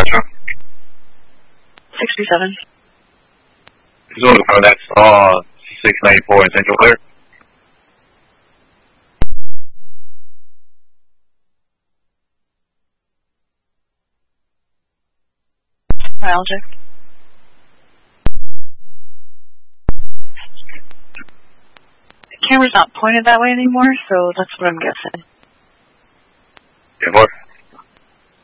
Metro. 67. Just want to confirm that's 694 in Central Clear. I'll check. The camera's not pointed that way anymore, so that's what I'm guessing. Yeah, what?